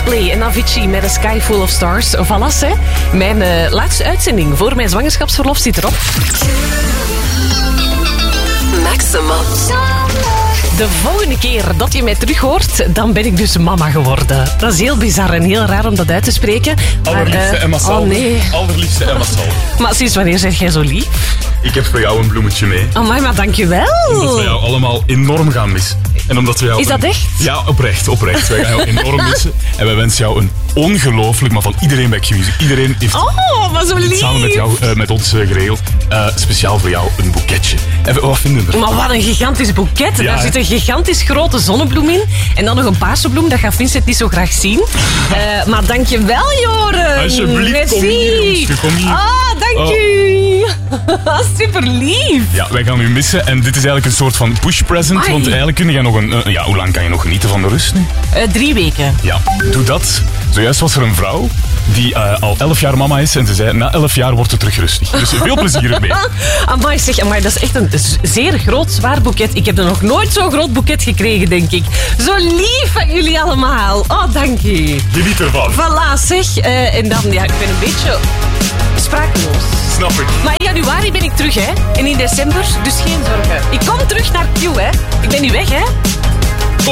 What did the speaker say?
Coldplay en Avicii met A Sky Full of Stars. Voilà, hè. Mijn laatste uitzending voor mijn zwangerschapsverlof zit erop. Maximum. De volgende keer dat je mij terug hoort, dan ben ik dus mama geworden. Dat is heel bizar en heel raar om dat uit te spreken. Allerliefste Emma Salve. Oh nee. Allerliefste Emma Salve. Maar sinds wanneer zeg jij zo lief? Ik heb voor jou een bloemetje mee. Amai, maar dankjewel. Omdat we jou allemaal enorm gaan missen. En omdat we jou Is dat echt? Ja, oprecht. Wij gaan jou enorm missen. En wij wensen jou een ongelooflijk, maar van iedereen bij Q-Music. Iedereen heeft Oh, maar zo lief. samen met ons geregeld. Speciaal voor jou een boeketje. En wat vinden we ervan? Maar wat een gigantisch boeket. Ja, Daar zit een gigantisch grote zonnebloem in. En dan nog een paarse bloem. Dat gaat Vincent niet zo graag zien. Maar dankjewel, Joren. Alsjeblieft, kom hier. Kom hier. Dank u. Super lief. Ja, wij gaan u missen. En dit is eigenlijk een soort van push present. Amai. Want eigenlijk kun je nog hoe lang kan je nog genieten van de rust nu? 3 weken. Ja, doe dat. Zojuist was er een vrouw die al 11 jaar mama is en ze zei, na 11 jaar wordt het terug rustig. Dus veel plezier ermee. Amai, dat is echt een zeer groot, zwaar boeket. Ik heb er nog nooit zo'n groot boeket gekregen, denk ik. Zo lief van jullie allemaal. Oh, dank je. Geniet ervan. Voilà, zeg. En dan, ja, ik ben een beetje sprakeloos. Snap ik. Maar in januari ben ik terug, hè. En in december, dus geen zorgen. Ik kom terug naar Q, hè. Ik ben nu weg, hè.